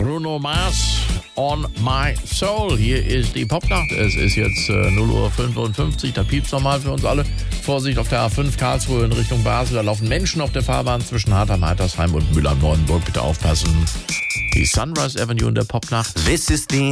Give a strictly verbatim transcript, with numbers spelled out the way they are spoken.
Bruno Mars, On My Soul. Hier ist die Popnacht. Es ist jetzt äh, null Uhr fünfundfünfzig. Da piept's nochmal für uns alle. Vorsicht auf der A fünf Karlsruhe in Richtung Basel. Da laufen Menschen auf der Fahrbahn zwischen Hartheim, Heitersheim und Müller-Neuenburg. Bitte aufpassen. Die Sunrise Avenue in der Popnacht. This is the